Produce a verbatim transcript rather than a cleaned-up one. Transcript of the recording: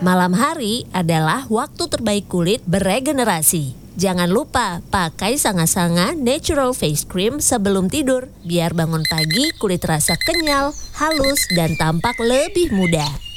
Malam hari adalah waktu terbaik kulit beregenerasi. Jangan lupa pakai Sanga-Sanga Natural Face Cream sebelum tidur biar bangun pagi kulit terasa kenyal, halus, dan tampak lebih muda.